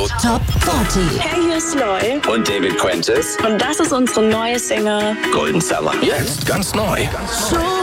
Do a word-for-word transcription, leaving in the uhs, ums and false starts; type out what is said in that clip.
Top vierzig. Hey, hier ist Loy. Und David Quentis. Und das ist unsere neue Single Golden Summer. Jetzt ganz neu. So